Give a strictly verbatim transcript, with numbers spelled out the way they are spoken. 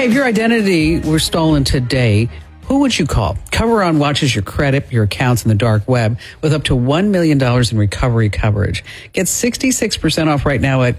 If your identity were stolen today, who would you call? Coveron watches your credit, your accounts, and the dark web with up to one million dollars in recovery coverage. Get sixty-six percent off right now at